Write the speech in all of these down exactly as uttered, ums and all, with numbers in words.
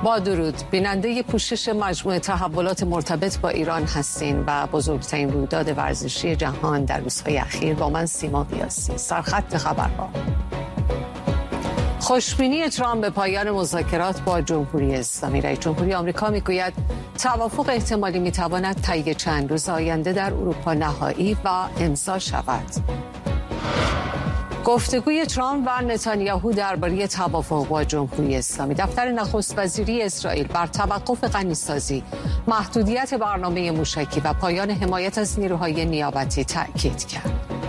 با درود، بیننده پوشش مجموعه تحولات مرتبط با ایران هستین و بزرگترین رویداد ورزشی جهان در روزهای اخیر با من سیما قیاسی. سرخط خبرها: خوشبینی ترامپ به پایان مذاکرات با جمهوری اسلامی. رئیس جمهوری آمریکا میگوید توافق احتمالی میتواند طی چند روز آینده در اروپا نهایی و امضا شود. گفتگوی ترامپ و نتانیاهو درباره توافق با جمهوری اسلامی. دفتر نخست وزیری اسرائیل بر توقف غنیسازی، محدودیت برنامه موشکی و پایان حمایت از نیروهای نیابتی تأکید کرد.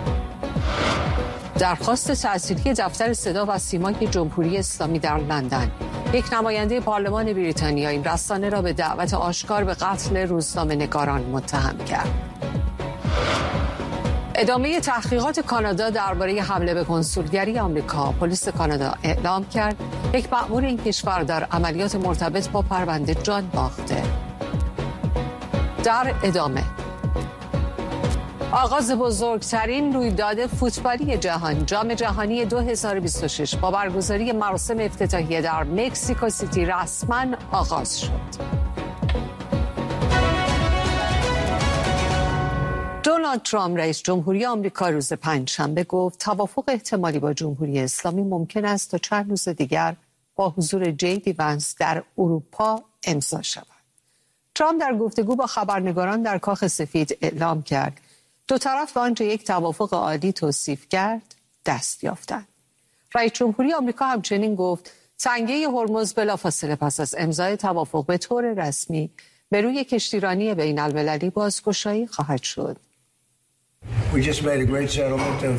درخواست تأصیلی دفتر صدا و سیمای جمهوری اسلامی در لندن. یک نماینده پارلمان بریتانیا این رسانه را به دعوت آشکار به قتل روزنامه‌نگاران متهم کرد. ادامه تحقیقات کانادا درباره حمله به کنسولگری آمریکا. پلیس کانادا اعلام کرد یک مأمور این کشور در عملیات مرتبط با پرونده جان باخته. در ادامه آغاز بزرگترین رویداد فوتبالی جهان، جام جهانی دو هزار و بیست و شش با برگزاری مراسم افتتاحیه در مکزیکو سیتی رسما آغاز شد. دونالد ترامپ رئیس جمهوری آمریکا روز پنجشنبه گفت توافق احتمالی با جمهوری اسلامی ممکن است تا چند روز دیگر با حضور جی دی ونس در اروپا امضا شود. ترامپ در گفتگو با خبرنگاران در کاخ سفید اعلام کرد دو طرف به آنچه یک توافق عالی توصیف کرد دست یافتند. رئیس جمهوری آمریکا همچنین گفت تنگه هرمز بلافاصله پس از امضای توافق به طور رسمی به روی کشتیرانی بین المللی بازگشایی خواهد شد. We just made a great settlement of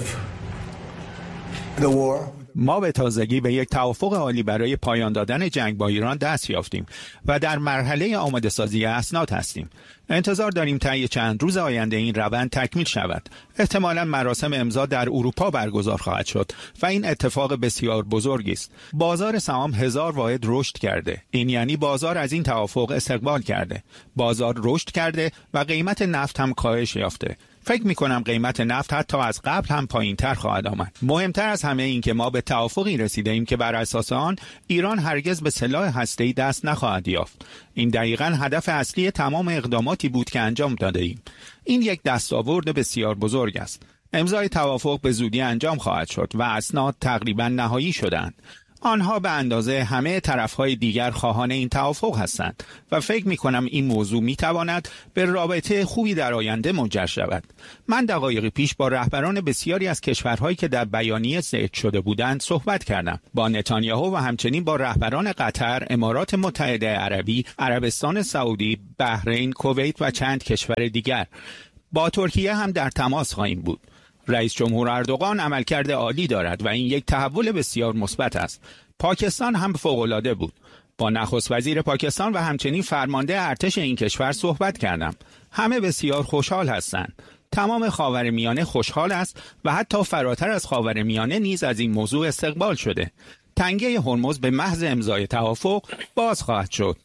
the war. ما به تازگی به یک توافق عالی برای پایان دادن جنگ با ایران دست یافتیم و در مرحله آماده سازی اسناد هستیم. انتظار داریم طی چند روز آینده این روند تکمیل شود. احتمالاً مراسم امضا در اروپا برگزار خواهد شد و این اتفاق بسیار بزرگی است. بازار سهام هزار واحد رشد کرده. این یعنی بازار از این توافق استقبال کرده. بازار رشد کرده و قیمت نفت هم کاهش یافته. فکر می کنم قیمت نفت حتی از قبل هم پایین تر خواهد آمد. مهمتر از همه این که ما به توافقی رسیده ایم که بر اساس آن ایران هرگز به سلاح هسته‌ای دست نخواهد یافت. این دقیقاً هدف اصلی تمام اقداماتی بود که انجام داده ایم. این یک دستاورد بسیار بزرگ است. امضای توافق به زودی انجام خواهد شد و اسناد تقریباً نهایی شدند. آنها به اندازه همه طرفهای دیگر خواهان این توافق هستند و فکر می کنم این موضوع می تواند به رابطه خوبی در آینده منجر شود. من دقایقی پیش با رهبران بسیاری از کشورهایی که در بیانیه ذکر شده بودند صحبت کردم. با نتانیاهو و همچنین با رهبران قطر، امارات متحده عربی، عربستان سعودی، بحرین، کویت و چند کشور دیگر. با ترکیه هم در تماس خواهیم بود. رئیس جمهور اردوغان عملکرد عالی دارد و این یک تحول بسیار مثبت است. پاکستان هم فوق‌العاده بود. با نخست وزیر پاکستان و همچنین فرمانده ارتش این کشور صحبت کردم. همه بسیار خوشحال هستند. تمام خاورمیانه خوشحال است و حتی فراتر از خاورمیانه نیز از این موضوع استقبال شده. تنگه هرمز به محض امضای توافق باز خواهد شد.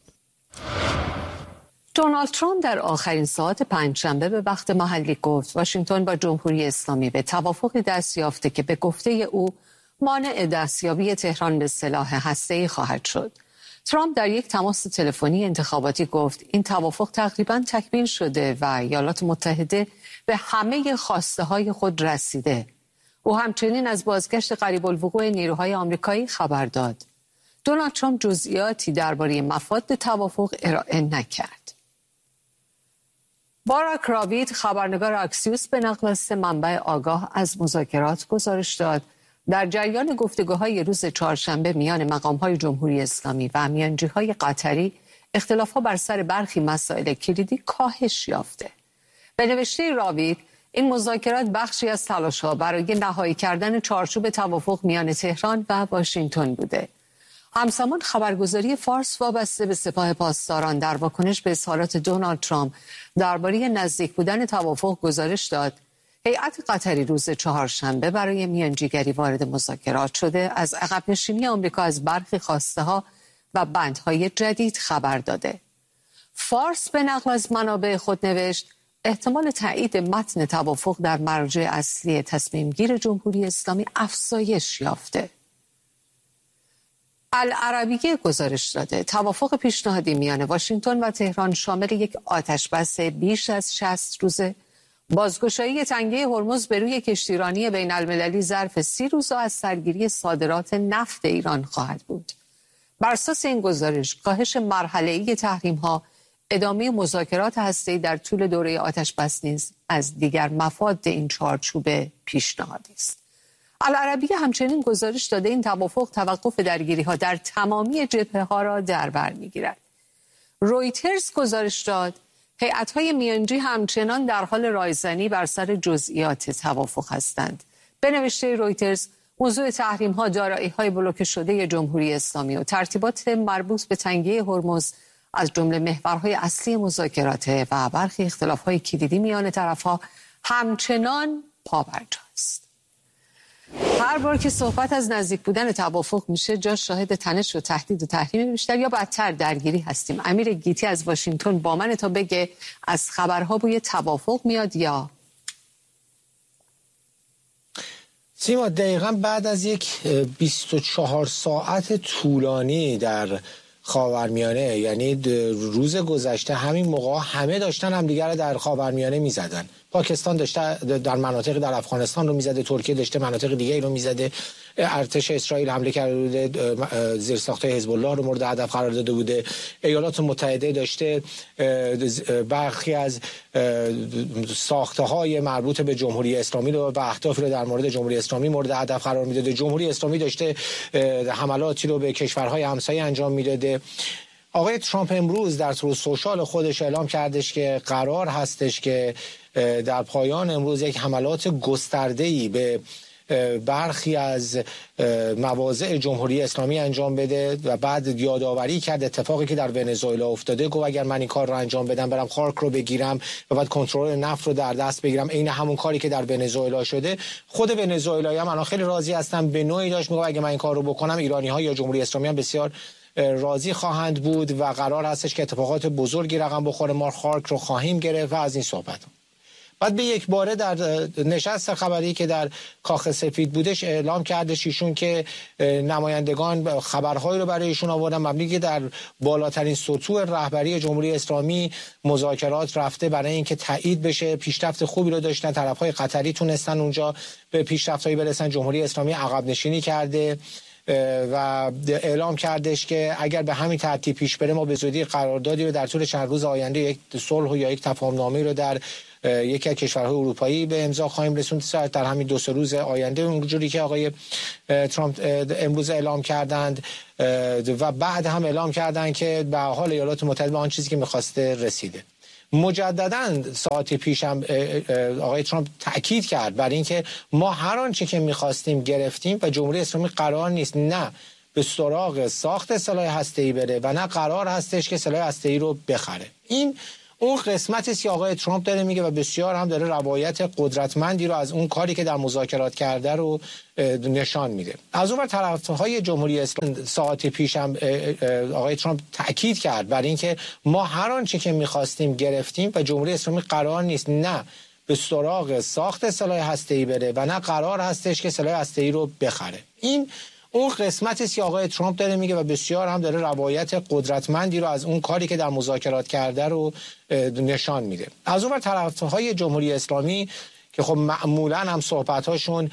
دونالد ترامپ در آخرین ساعات پنجشنبه به وقت محلی گفت واشنگتن با جمهوری اسلامی به توافقی دست یافته که به گفته او مانع دستیابی تهران به سلاح هسته‌ای خواهد شد. ترامپ در یک تماس تلفنی انتخاباتی گفت این توافق تقریباً تکمیل شده و ایالات متحده به همه خواسته های خود رسیده. او همچنین از بازگشت قریب الوقوع نیروهای آمریکایی خبر داد. دونالد ترامپ جزئیاتی درباره مفاد توافق ارائه نکرد. باراک راوید، خبرنگار اکسیوس، به نقل از سه منبع آگاه از مذاکرات گزارش داد در جریان گفتگوهای روز چهارشنبه میان مقام‌های جمهوری اسلامی و میانجی‌های قطری اختلاف‌ها بر سر برخی مسائل کلیدی کاهش یافته. به نوشته راوید این مذاکرات بخشی از تلاش‌ها برای نهایی کردن چارچوب توافق میان تهران و واشنگتن بوده. همزمان خبرگزاری فارس وابسته به سپاه پاسداران در واکنش به اظهارات دونالد ترامپ درباره نزدیک بودن توافق گزارش داد هیئت قطری روز چهارشنبه برای میانجیگری وارد مذاکرات شده از عقب نشینی آمریکا از برخی خواسته‌ها و بندهای جدید خبر داده. فارس به نقل از منابع خود نوشت احتمال تایید متن توافق در مراجع اصلی تصمیم گیر جمهوری اسلامی افزایش یافته. العربیه گزارش داده توافق پیشنهادی میان واشنگتن و تهران شامل یک آتشبس بیش از شصت روزه، بازگشایی تنگه هرمز به روی کشتیرانی بین المللی ظرف سی روز و از سرگیری صادرات نفت ایران خواهد بود. بر اساس این گزارش کاهش مرحله‌ای تحریم‌ها، ادامه مذاکرات هسته‌ای در طول دوره آتشبس نیز از دیگر مفاد این چارچوب پیشنهادی است. العربیه همچنین گزارش داده این توافق توقف درگیری‌ها در تمامی جبهه‌ها را در بر می‌گیرد. رویترز گزارش داد هیئت‌های میانجی همچنان در حال رایزنی بر سر جزئیات توافق هستند. به نوشته رویترز، موضوع تحریم‌ها، دارایی‌های بلوکه شده جمهوری اسلامی و ترتیبات مربوط به تنگه هرمز از جمله محورهای اصلی مذاکرات و برخی اختلاف‌های کلیدی میان طرف‌ها همچنان پابرجاست. هر بار که صحبت از نزدیک بودن توافق میشه، جا شاهد تنش و تهدید و تحریم بیشتر یا بدتر درگیری هستیم. امیر گیتی از واشنگتن با من تا بگه از خبرها بوی توافق میاد یا سیما؟ دقیقا بعد از یک بیست و چهار ساعت طولانی در خاورمیانه، یعنی روز گذشته همین موقع همه داشتن همدیگر رو در خاورمیانه میزدن. پاکستان داشته در مناطق در افغانستان رو میزده، ترکیه داشته مناطق دیگه رو میزده، ارتش اسرائیل حمله کرده بوده، زیرساخت‌های حزب الله رو مورد هدف قرار داده بوده، ایالات متحده داشته برخی از ساخته‌های مربوط به جمهوری اسلامی رو و اهدافی رو در مورد جمهوری اسلامی مورد هدف قرار میداده. جمهوری اسلامی داشته حملاتی رو به کشورهای همسایه انجام میداده. آقای ترامپ امروز در تروث سوشال خودش اعلام کردش که قرار هستش که در پایان امروز یک حملات گسترده‌ای به برخی از مواضع جمهوری اسلامی انجام بده و بعد یادآوری کرد اتفاقی که در ونزوئلا افتاده. گفت اگر من این کار رو انجام بدم، برم خارک رو بگیرم و بعد کنترل نفت رو در دست بگیرم، عین همون کاری که در ونزوئلا شده. خود ونزوئلایی هم الان خیلی راضی هستن، به نوعی داشت میگه اگه من این کار رو بکنم، ایرانی‌ها یا جمهوری اسلامی هم بسیار راضی خواهند بود و قرار هستش که اتفاقات بزرگی رقم بخوره، ما خارک رو خواهیم گرفت و از این صحبت. بعد به یک باره در نشست خبری که در کاخ سفید بودش اعلام کردش ایشون که نمایندگان خبرهایی رو برای ایشون آوردن مبنی که در بالاترین سطوح رهبری جمهوری اسلامی مذاکرات رفته برای اینکه تایید بشه. پیشرفت خوبی رو داشتن، طرفهای قطری تونستن اونجا به پیشرفتایی برسن، جمهوری اسلامی عقب نشینی کرده و اعلام کردش که اگر به همین ترتیب پیش بره ما به زودی قراردادی رو در طول چند روز آینده، یک صلح یا یک تفاهم‌نامه رو در یکی از کشورهای اروپایی به امضا خواهیم رسوند در همین دو سه روز آینده، اونجوری که آقای ترامپ امروز اعلام کردند. و بعد هم اعلام کردند که به حال ایالات متحده به آن چیزی که می‌خواسته رسیده. مجدداً ساعتی پیش هم آقای ترامپ تاکید کرد بر اینکه ما هر آنچه که می‌خواستیم گرفتیم و جمهوری اسلامی قرار نیست نه به سراغ ساخت سلاح هسته‌ای بره و نه قرار هستش که سلاح هسته‌ای رو بخره. این اون قسمتی است که آقای ترامپ داره میگه و بسیار هم داره روایت قدرتمندی رو از اون کاری که در مذاکرات کرده رو نشان میده. از اون ور طرفهای جمهوری اسلامی ساعتی پیش هم آقای ترامپ تاکید کرد بر اینکه ما هر آنچه که می‌خواستیم گرفتیم و جمهوری اسلامی قرار نیست نه به سراغ ساخت سلاح هسته‌ای بره و نه قرار هستش که سلاح هسته‌ای رو بخره. این اون قسمتی است که آقای ترامپ داره میگه و بسیار هم داره روایت قدرتمندی رو از اون کاری که در مذاکرات کرده رو نشان میده. از اون ور طرفهای جمهوری اسلامی که خب معمولاً هم صحبت‌هاشون